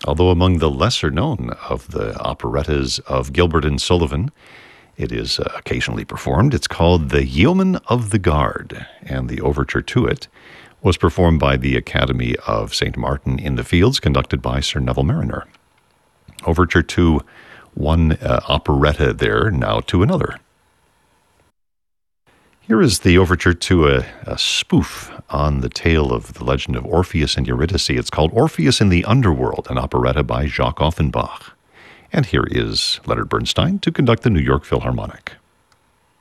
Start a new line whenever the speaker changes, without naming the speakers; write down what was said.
although among the lesser known of the operettas of Gilbert and Sullivan. It is occasionally performed. It's called The Yeoman of the Guard, and the overture to it was performed by the Academy of St. Martin in the Fields, conducted by Sir Neville Mariner. Overture to one operetta there, now to another. Here is the overture to a spoof on the tale of the legend of Orpheus and Eurydice. It's called Orpheus in the Underworld, an operetta by Jacques Offenbach. And here is Leonard Bernstein to conduct the New York Philharmonic.